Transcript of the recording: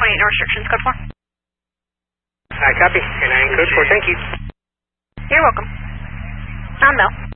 no restrictions, code 4. I copy. And I code 4, thank you. You're welcome. I'm Mel.